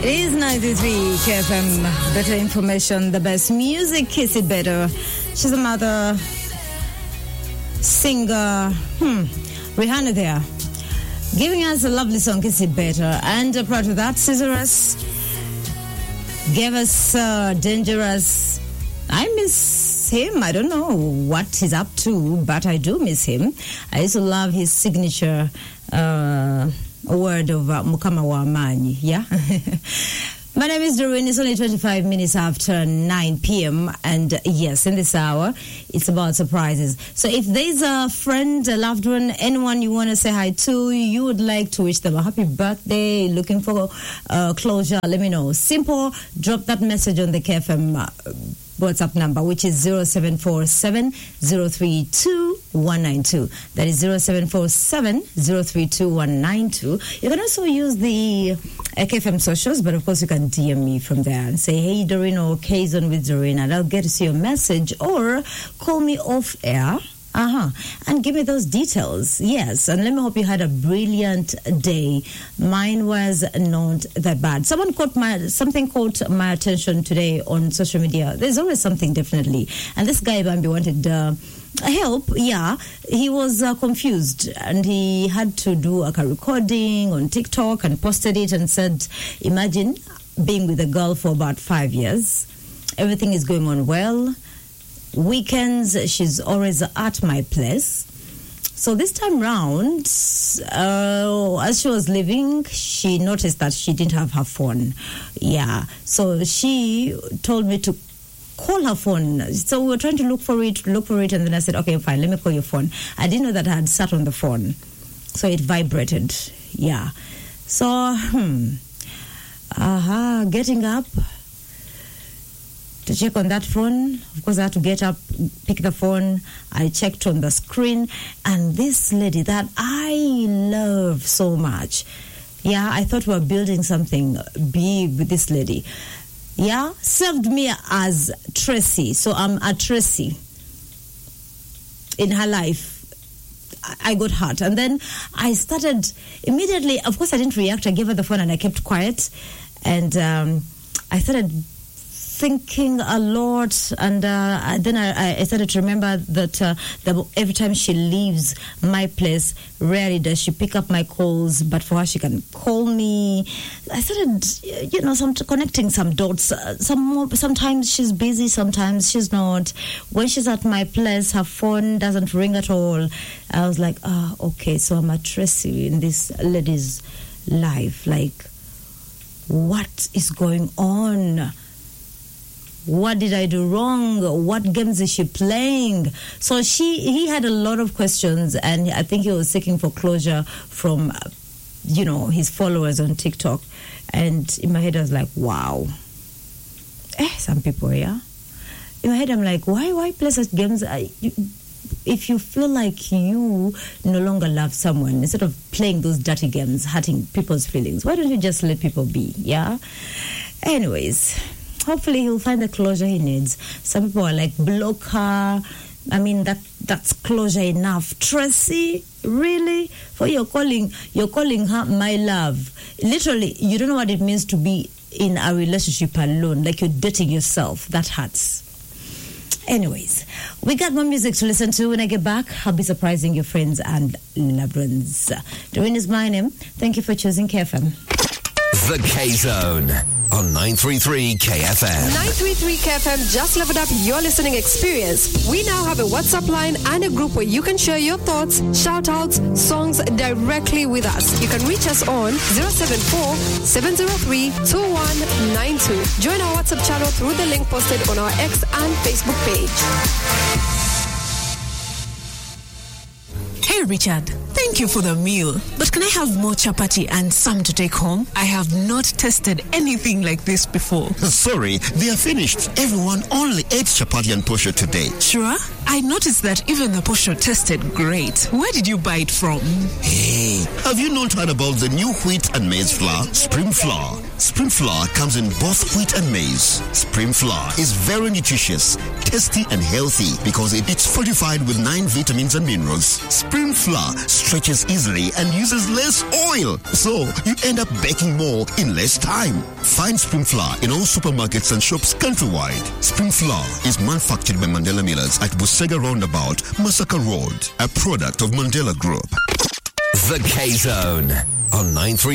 It is 93 KFM. Better information, the best music, Kiss It Better. She's a mother, singer, Rihanna there, giving us a lovely song, Kiss It Better. And prior to that, Scissors gave us Dangerous. I miss him. I don't know what he's up to, but I do miss him. I used to love his signature word of Mukama wa Amani. Yeah. My name is Doreen. It's only 25 minutes after 9 p.m. And yes, in this hour, it's about surprises. So if there's a friend, a loved one, anyone you want to say hi to, you would like to wish them a happy birthday, looking for closure, let me know. Simple, drop that message on the KFM WhatsApp number, which is 0747 032 192. That is 0747 032 192. You can also use the KFM socials, but of course you can DM me from there and say, hey, Doreen, or Kazon with Doreen, and I'll get to see your message, or call me off air. And give me those details. Yes, and let me hope you had a brilliant day. Mine was not that bad. Something caught my attention today on social media. There's always something, definitely. And this guy, Bambi, wanted help. Yeah, he was confused, and he had to do a recording on TikTok and posted it and said, imagine being with a girl for about 5 years. Everything is going on well. Weekends, she's always at my place. So this time round, as she was leaving, she noticed that she didn't have her phone. Yeah, so she told me to call her phone. So we were trying to look for it, and then I said, okay, fine, let me call your phone. I didn't know that I had sat on the phone, so it vibrated. Yeah, so getting up to check on that phone. Of course, I had to get up, pick the phone. I checked on the screen, and this lady that I love so much, yeah, I thought we were building something big with this lady. Yeah, served me as Tracy. So I'm a Tracy in her life. I got hurt. And then I started immediately, of course I didn't react. I gave her the phone and I kept quiet. And I started thinking a lot, and then I started to remember that every time she leaves my place, rarely does she pick up my calls, but for her she can call me. I started, connecting some dots. Sometimes she's busy, sometimes she's not. When she's at my place, her phone doesn't ring at all. I was like, okay, so I'm a Tracy in this lady's life. Like, what is going on? What did I do wrong? What games is she playing? So he had a lot of questions, and I think he was seeking for closure from, his followers on TikTok. And in my head, I was like, wow. Some people, yeah. In my head, I'm like, why play such games? If you feel like you no longer love someone, instead of playing those dirty games, hurting people's feelings, why don't you just let people be, yeah? Anyways, hopefully he'll find the closure he needs. Some people are like, block her. I mean, that's closure enough. Tracy, really? For you're calling her my love. Literally, you don't know what it means to be in a relationship alone, like you're dating yourself. That hurts. Anyways, we got more music to listen to. When I get back, I'll be surprising your friends and loved ones. Doreen is my name. Thank you for choosing KFM. The K-Zone on 933 KFM. 933 KFM just leveled up your listening experience. We now have a WhatsApp line and a group where you can share your thoughts, shout-outs, songs directly with us. You can reach us on 074-703-2192. Join our WhatsApp channel through the link posted on our X and Facebook page. Hey, Richard, thank you for the meal. But can I have more chapati and some to take home? I have not tasted anything like this before. Sorry, they are finished. Everyone only ate chapati and posho today. Sure? I noticed that even the posho tasted great. Where did you buy it from? Hey, have you not heard about the new wheat and maize flour? Spring Flour. Spring Flour comes in both wheat and maize. Spring Flour is very nutritious, tasty and healthy because it's fortified with 9 vitamins and minerals. Spring Flour stretches easily and uses less oil. So you end up baking more in less time. Find Spring Flour in all supermarkets and shops countrywide. Spring Flour is manufactured by Mandela Millers at Busega Roundabout, Masaka Road, a product of Mandela Group. The K-Zone on 933.